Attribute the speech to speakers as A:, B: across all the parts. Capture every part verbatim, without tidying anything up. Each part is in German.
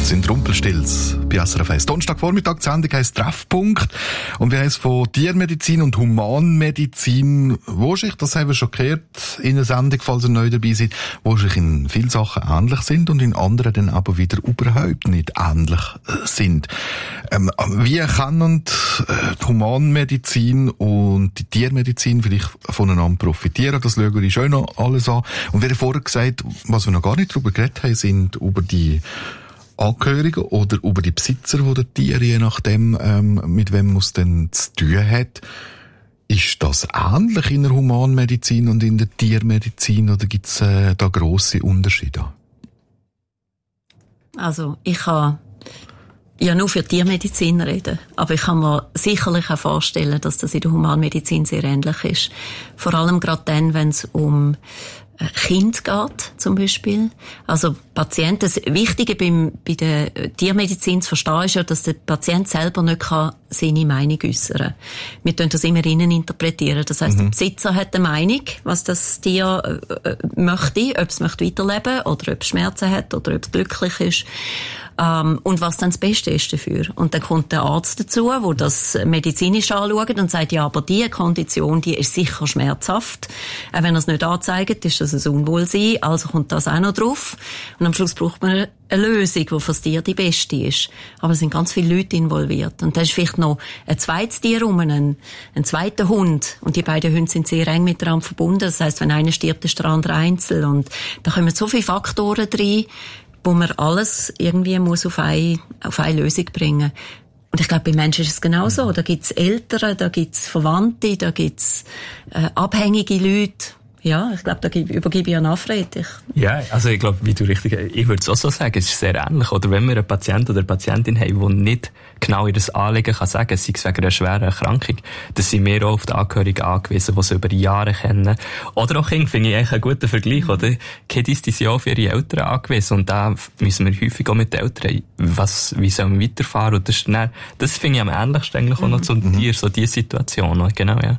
A: sind Rumpelstilz bei S R F eins. Donnerstagvormittag, die Sendung heisst Treffpunkt. Und wir haben es von Tiermedizin und Humanmedizin, wahrscheinlich, das haben wir schon gehört in der Sendung, falls ihr neu dabei seid, wahrscheinlich in vielen Sachen ähnlich sind und in anderen dann aber wieder überhaupt nicht ähnlich sind. Ähm, wie können die Humanmedizin und die Tiermedizin vielleicht voneinander profitieren? Das schauen wir schon noch alles an. Und wie vorher gesagt, was wir noch gar nicht darüber geredet haben, sind über die Angehörigen oder über die Besitzer der Tiere, je nachdem, ähm, mit wem man es denn zu tun hat. Ist das ähnlich in der Humanmedizin und in der Tiermedizin oder gibt es äh, da grosse Unterschiede?
B: Also, ich kann ja nur für Tiermedizin reden, aber ich kann mir sicherlich auch vorstellen, dass das in der Humanmedizin sehr ähnlich ist. Vor allem gerade dann, wenn es um Kind geht, zum Beispiel. Also Patienten, das Wichtige beim, bei der Tiermedizin zu verstehen ist ja, dass der Patient selber nicht kann seine Meinung äußern. Wir tun das immer innen interpretieren. Das heisst, mhm. der Besitzer hat eine Meinung, was das Tier äh, möchte, ob es möchte weiterleben oder ob es Schmerzen hat oder ob es glücklich ist. Ähm, und was dann das Beste ist dafür. Und dann kommt der Arzt dazu, der das medizinisch anschaut und sagt, ja, aber diese Kondition, die ist sicher schmerzhaft. Auch wenn er es nicht anzeigt, ist das ein Unwohlsein, also kommt das auch noch drauf. Und am Schluss braucht man eine Lösung, die für das Tier die beste ist. Aber es sind ganz viele Leute involviert. Und da ist vielleicht noch ein zweites Tier rum, ein, ein zweiter Hund. Und die beiden Hunde sind sehr eng miteinander verbunden. Das heisst, wenn einer stirbt, ist der andere einzeln. Und da kommen so viele Faktoren rein, wo man alles irgendwie muss auf eine, auf eine Lösung bringen. Und ich glaube, bei Menschen ist es genauso. Da gibt's Eltern, da gibt's Verwandte, da gibt's äh, abhängige Leute. Ja, ich glaube, da übergebe ich an Alfred. Ich
C: ja, also ich glaube, wie du richtig, ich würde es auch so sagen, es ist sehr ähnlich. Oder wenn wir einen Patienten oder eine Patientin haben, die nicht genau ihr Anliegen kann sagen, sei es wegen einer schweren Erkrankung, dann sind wir auch auf die Angehörigen angewiesen, die sie über Jahre kennen. Oder auch Kinder, finde ich eigentlich einen guten Vergleich, oder? Kiddies, die sind auch auf ihre Eltern angewiesen und da müssen wir häufig auch mit den Eltern, was, wie sollen wir weiterfahren? Und das, ist dann, das finde ich am ähnlichsten eigentlich auch noch zu
A: mhm.
C: dir, so diese Situation, genau, ja.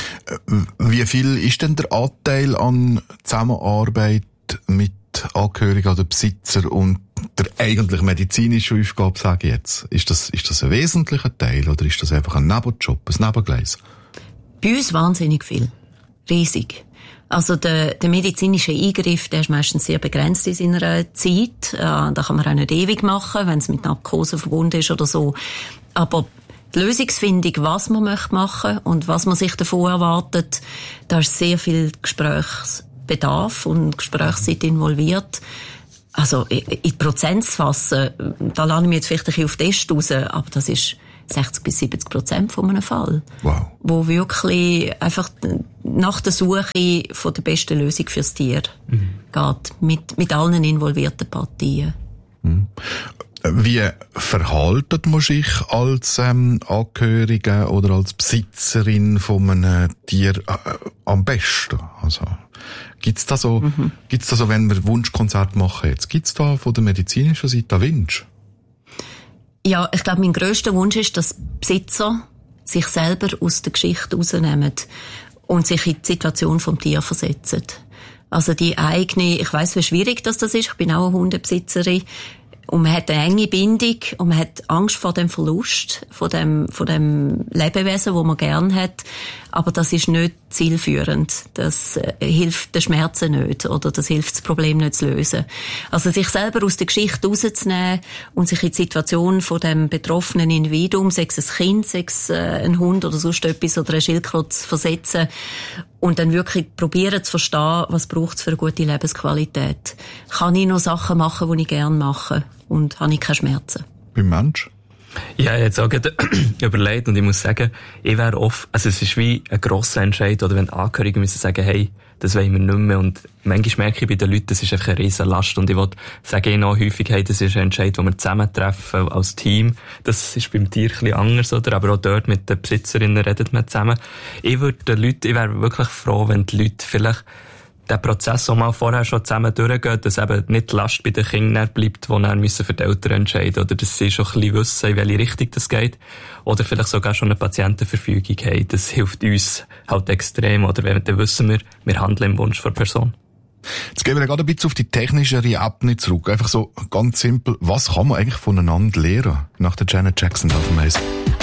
A: Wie viel ist denn der Anteil an Zusammenarbeit mit Angehörigen oder Besitzer und der eigentlich medizinischen Aufgabe, sage ich jetzt? Ist das, ist das ein wesentlicher Teil oder ist das einfach ein Nebenjob, ein Nebengleis?
B: Bei uns wahnsinnig viel. Riesig. Also der, der medizinische Eingriff, der ist meistens sehr begrenzt in seiner Zeit. Äh, da kann man auch nicht ewig machen, wenn es mit Narkose verbunden ist oder so. Aber die Lösungsfindung, was man möchte machen und was man sich davon erwartet, da ist sehr viel Gesprächsbedarf und Gesprächszeit involviert. Also in Prozent zu fassen, da lande ich mir jetzt vielleicht ein bisschen auf Test raus, aber das ist sechzig bis siebzig Prozent von einem Fall.
A: Wow. Wo
B: wirklich einfach nach der Suche von der besten Lösung fürs Tier mhm. geht, mit, mit allen involvierten Partien.
A: Mhm. Wie verhaltet man sich als ähm, Angehörige oder als Besitzerin von einem Tier äh, am besten? Also gibt's da so, mhm. gibt's da so, wenn wir Wunschkonzert machen jetzt, gibt's da von der medizinischen Seite Wunsch?
B: Ja, ich glaube, mein grösster Wunsch ist, dass Besitzer sich selber aus der Geschichte rausnehmen und sich in die Situation vom Tier versetzen. Also die eigene, ich weiss, wie schwierig das ist. Ich bin auch eine Hundebesitzerin. Und man hat eine enge Bindung und man hat Angst vor dem Verlust, von dem, von dem Lebewesen, wo man gern hat. Aber das ist nicht zielführend. Das äh, hilft den Schmerzen nicht oder das hilft das Problem nicht zu lösen. Also sich selber aus der Geschichte rauszunehmen und sich in die Situation von dem betroffenen Individuum, sei es ein Kind, sei es äh, ein Hund oder sonst etwas oder eine Schildkröte zu versetzen und dann wirklich probieren zu verstehen, was braucht es für eine gute Lebensqualität. Kann ich noch Sachen machen, die ich gerne mache und habe ich keine Schmerzen?
A: Beim Mensch?
C: Ja, jetzt auch gerade überlegt und ich muss sagen, ich wäre oft, also es ist wie ein grosser Entscheid, oder wenn Angehörige müssen sagen, hey, das wollen wir nicht mehr und manchmal merke ich bei den Leuten, das ist einfach eine riesen Last und ich will sagen ihnen auch häufig, hey, das ist ein Entscheid, den wir zusammentreffen als Team. Das ist beim Tier ein bisschen anders, oder? Aber auch dort mit den Besitzerinnen redet man zusammen. Ich würde den Leuten, ich wäre wirklich froh, wenn die Leute vielleicht der Prozess, den mal vorher schon zusammen durchgeht, dass eben nicht die Last bei den Kindern bleibt, die dann müssen für die Eltern entscheiden, oder dass sie schon ein bisschen wissen, in welche Richtung das geht, oder vielleicht sogar schon eine Patientenverfügung haben. Das hilft uns halt extrem, oder wenn dann wissen wir, wir handeln im Wunsch der Person.
A: Jetzt gehen wir gerade ein bisschen auf die technischere Ebene zurück. Einfach so ganz simpel, was kann man eigentlich voneinander lernen nach der Janet Jackson auf dem Eis?